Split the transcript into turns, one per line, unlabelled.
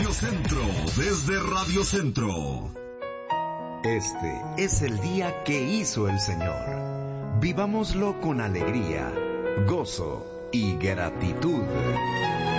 Radio Centro, desde Radio Centro.
Este es el día que hizo el Señor. Vivámoslo con alegría, gozo y gratitud.